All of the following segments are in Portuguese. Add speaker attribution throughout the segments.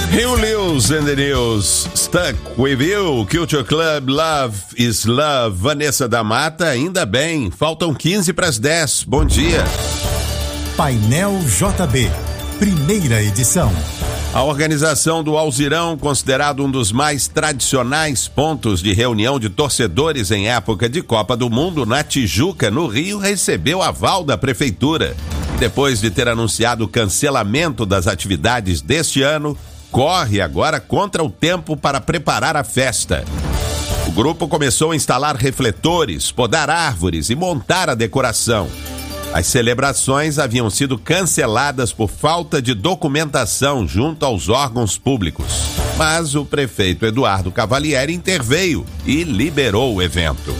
Speaker 1: Rio Lewis and the News, Stuck With You, Culture Club, Love is Love, Vanessa da Mata, ainda bem, faltam 15 para as 10, bom dia.
Speaker 2: Painel JB, primeira edição.
Speaker 1: A organização do Alzirão, considerado um dos mais tradicionais pontos de reunião de torcedores em época de Copa do Mundo na Tijuca, no Rio, recebeu aval da prefeitura. Depois de ter anunciado o cancelamento das atividades deste ano, corre agora contra o tempo para preparar a festa. O grupo começou a instalar refletores, podar árvores e montar a decoração. As celebrações haviam sido canceladas por falta de documentação junto aos órgãos públicos. Mas o prefeito Eduardo Cavalieri interveio e liberou o evento.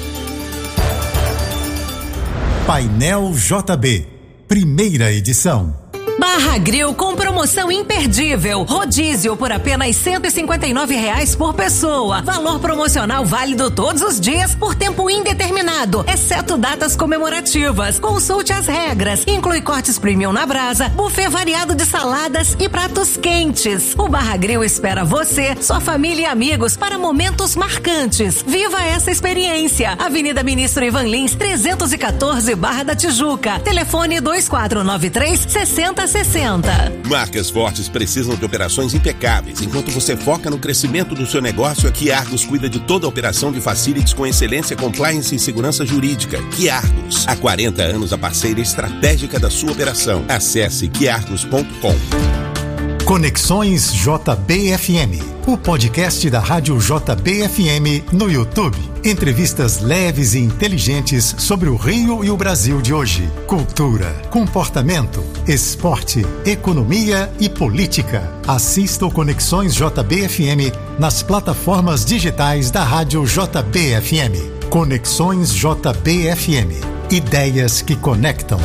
Speaker 2: Painel JB, primeira edição.
Speaker 3: Barra Grill com promoção imperdível. Rodízio por apenas R$159 por pessoa. Valor promocional válido todos os dias por tempo indeterminado, exceto datas comemorativas. Consulte as regras. Inclui cortes premium na brasa, buffet variado de saladas e pratos quentes. O Barra Grill espera você, sua família e amigos para momentos marcantes. Viva essa experiência. Avenida Ministro Ivan Lins, 314, Barra da Tijuca. Telefone 2493-6060.
Speaker 1: Marcas fortes precisam de operações impecáveis. Enquanto você foca no crescimento do seu negócio, a Quiargos cuida de toda a operação de facilities com excelência, compliance e segurança jurídica. Quiargos, há 40 anos a parceira estratégica da sua operação. Acesse quiargos.com.
Speaker 2: Conexões JBFM, o podcast da Rádio JBFM no YouTube. Entrevistas leves e inteligentes sobre o Rio e o Brasil de hoje. Cultura, comportamento, esporte, economia e política. Assista o Conexões JBFM nas plataformas digitais da Rádio JBFM. Conexões JBFM. Ideias que conectam.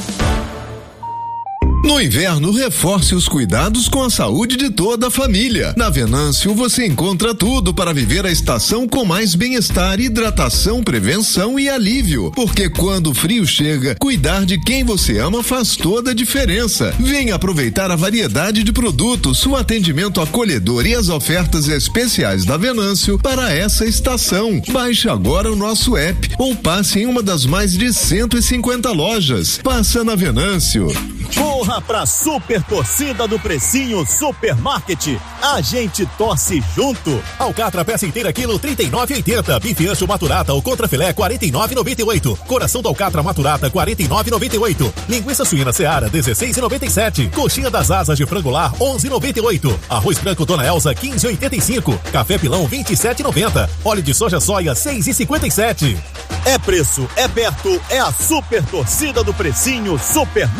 Speaker 4: No inverno, reforce os cuidados com a saúde de toda a família. Na Venâncio, você encontra tudo para viver a estação com mais bem-estar, hidratação, prevenção e alívio. Porque quando o frio chega, cuidar de quem você ama faz toda a diferença. Venha aproveitar a variedade de produtos, o atendimento acolhedor e as ofertas especiais da Venâncio para essa estação. Baixe agora o nosso app ou passe em uma das mais de 150 lojas. Passa na Venâncio.
Speaker 5: Corra pra super torcida do Precinho Supermarket. A gente torce junto. Alcatra peça inteira quilo 39,80. Bife ancho maturata ou contrafilé 49,98. Coração do alcatra maturata 49,98. Linguiça suína Seara 16,97. Coxinha das asas de frango lar 11,98. Arroz branco Dona Elza 15,85. Café pilão 27,90. Óleo de soja soia 6,57. É preço, é perto, é a super torcida do Precinho Supermarket.